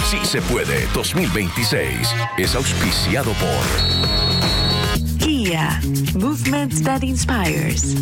Sí se puede 2026 es auspiciado por Kia, movement that inspires.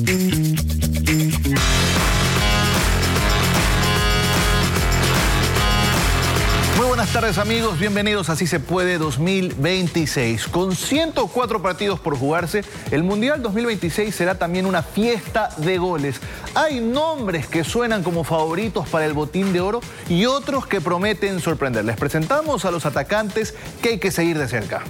Muy buenas tardes, amigos, bienvenidos a Así se puede 2026. Con 104 partidos por jugarse, el Mundial 2026 será también una fiesta de goles. Hay nombres que suenan como favoritos para el Botín de Oro y otros que prometen sorprender. Les presentamos a los atacantes que hay que seguir de cerca.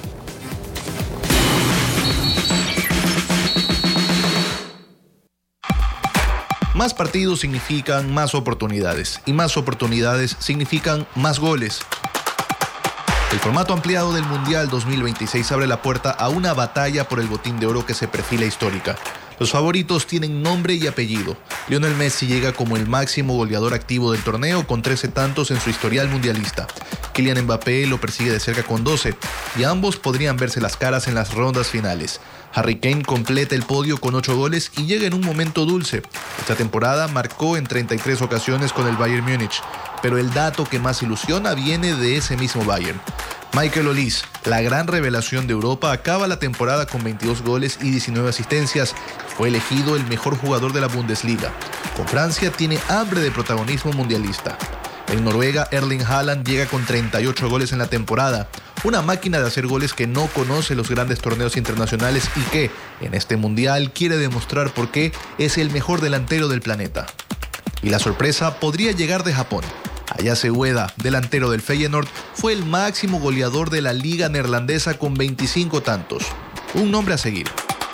Más partidos significan más oportunidades y más oportunidades significan más goles. El formato ampliado del Mundial 2026 abre la puerta a una batalla por el Botín de Oro que se perfila histórica. Los favoritos tienen nombre y apellido. Lionel Messi llega como el máximo goleador activo del torneo con 13 tantos en su historial mundialista. Kylian Mbappé lo persigue de cerca con 12 y ambos podrían verse las caras en las rondas finales. Harry Kane completa el podio con 8 goles y llega en un momento dulce. Esta temporada marcó en 33 ocasiones con el Bayern Múnich, pero el dato que más ilusiona viene de ese mismo Bayern. Michael Olise, la gran revelación de Europa, acaba la temporada con 22 goles y 19 asistencias. Fue elegido el mejor jugador de la Bundesliga. Con Francia tiene hambre de protagonismo mundialista. En Noruega, Erling Haaland llega con 38 goles en la temporada. Una máquina de hacer goles que no conoce los grandes torneos internacionales y que, en este mundial, quiere demostrar por qué es el mejor delantero del planeta. Y la sorpresa podría llegar de Japón. Ayase Ueda, delantero del Feyenoord, fue el máximo goleador de la liga neerlandesa con 25 tantos. Un nombre a seguir.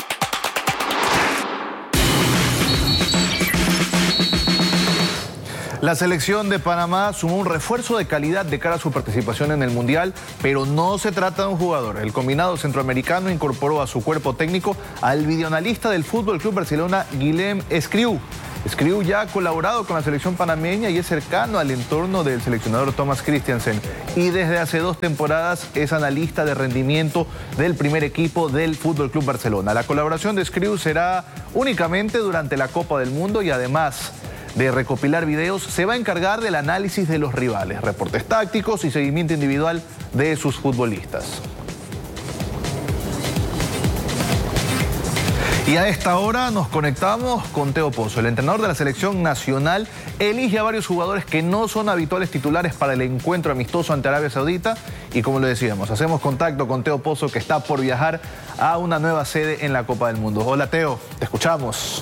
La selección de Panamá sumó un refuerzo de calidad de cara a su participación en el Mundial, pero no se trata de un jugador. El combinado centroamericano incorporó a su cuerpo técnico al videoanalista del Fútbol Club Barcelona, Guillem Escriu. Escriu ya ha colaborado con la selección panameña y es cercano al entorno del seleccionador Thomas Christiansen. Y desde hace 2 temporadas es analista de rendimiento del primer equipo del Fútbol Club Barcelona. La colaboración de Escriu será únicamente durante la Copa del Mundo y además de recopilar videos, se va a encargar del análisis de los rivales, reportes tácticos y seguimiento individual de sus futbolistas. Y a esta hora nos conectamos con Teo Pozo. El entrenador de la selección nacional elige a varios jugadores que no son habituales titulares para el encuentro amistoso ante Arabia Saudita. Y como lo decíamos, hacemos contacto con Teo Pozo, que está por viajar a una nueva sede en la Copa del Mundo. Hola Teo, te escuchamos.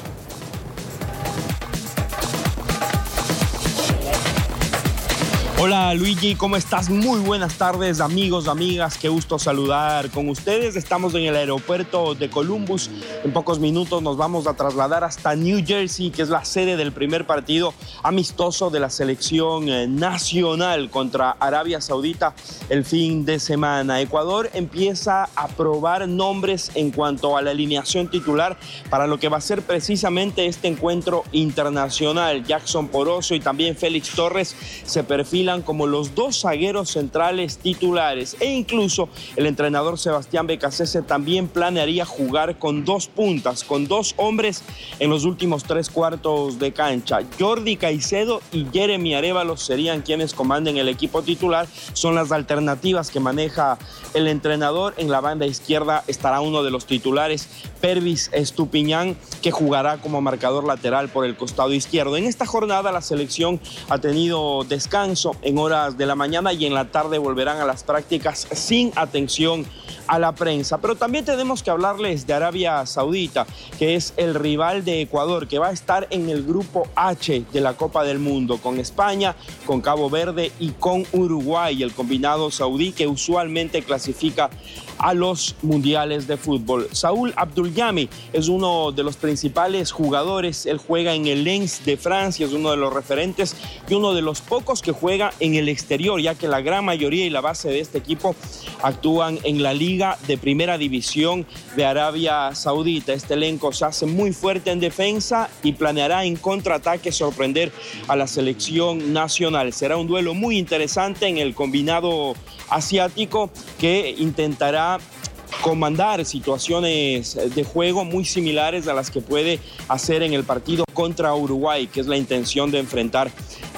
Hola Luigi, ¿cómo estás? Muy buenas tardes, amigos, amigas, qué gusto saludar con ustedes. Estamos en el aeropuerto de Columbus. En pocos minutos nos vamos a trasladar hasta New Jersey, que es la sede del primer partido amistoso de la selección nacional contra Arabia Saudita el fin de semana. Ecuador empieza a probar nombres en cuanto a la alineación titular para lo que va a ser precisamente este encuentro internacional. Jackson Poroso y también Félix Torres se perfilan como los 2 zagueros centrales titulares e incluso el entrenador Sebastián Becasese también planearía jugar con 2 puntas, con 2 hombres en los últimos 3 cuartos de cancha. Jordi Caicedo y Jeremy Arévalo serían quienes comanden el equipo titular. Son las alternativas que maneja el entrenador. En la banda izquierda estará uno de los titulares, Pervis Estupiñán, que jugará como marcador lateral por el costado izquierdo. En esta jornada la selección ha tenido descanso en horas de la mañana y en la tarde volverán a las prácticas sin atención a la prensa. Pero también tenemos que hablarles de Arabia Saudita, que es el rival de Ecuador, que va a estar en el grupo H de la Copa del Mundo, con España, con Cabo Verde y con Uruguay, el combinado saudí que usualmente clasifica a los mundiales de fútbol. Saúl Abdul-Yami es uno de los principales jugadores. Él juega en el Lens de Francia, es uno de los referentes y uno de los pocos que juega en el exterior, ya que la gran mayoría y la base de este equipo actúan en la Liga de Primera División de Arabia Saudita. Este elenco se hace muy fuerte en defensa y planeará en contraataque sorprender a la selección nacional. Será un duelo muy interesante en el combinado asiático que intentará comandar situaciones de juego muy similares a las que puede hacer en el partido contra Uruguay, que es la intención de enfrentar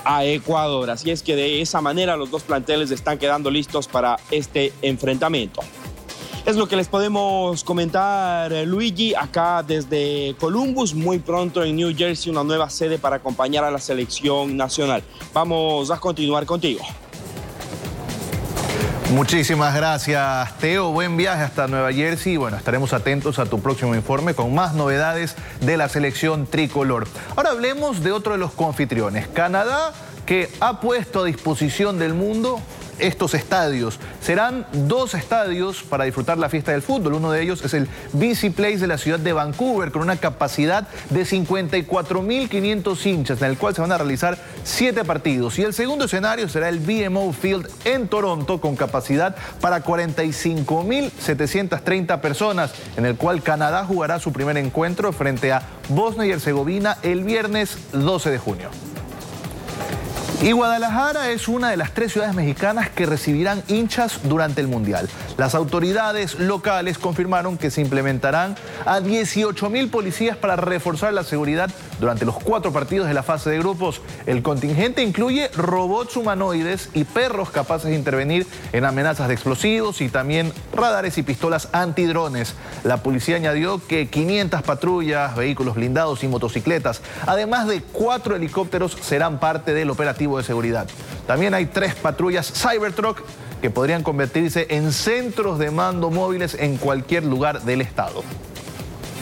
a Ecuador. Así es que de esa manera los dos planteles están quedando listos para este enfrentamiento. Es lo que les podemos comentar, Luigi, acá desde Columbus. Muy pronto en New Jersey una nueva sede para acompañar a la selección nacional. Vamos a continuar contigo. Muchísimas gracias, Teo. Buen viaje hasta Nueva Jersey. Bueno, estaremos atentos a tu próximo informe con más novedades de la selección tricolor. Ahora hablemos de otro de los coanfitriones, Canadá, que ha puesto a disposición del mundo estos estadios. Serán 2 estadios para disfrutar la fiesta del fútbol. Uno de ellos es el BC Place de la ciudad de Vancouver, con una capacidad de 54.500 hinchas, en el cual se van a realizar 7 partidos. Y el segundo escenario será el BMO Field en Toronto, con capacidad para 45.730 personas, en el cual Canadá jugará su primer encuentro frente a Bosnia y Herzegovina el viernes 12 de junio. Y Guadalajara es una de las 3 ciudades mexicanas que recibirán hinchas durante el Mundial. Las autoridades locales confirmaron que se implementarán a 18.000 policías para reforzar la seguridad durante los 4 partidos de la fase de grupos. El contingente incluye robots humanoides y perros capaces de intervenir en amenazas de explosivos y también radares y pistolas antidrones. La policía añadió que 500 patrullas, vehículos blindados y motocicletas, además de 4 helicópteros, serán parte del operativo de seguridad. También hay 3 patrullas Cybertruck que podrían convertirse en centros de mando móviles en cualquier lugar del estado.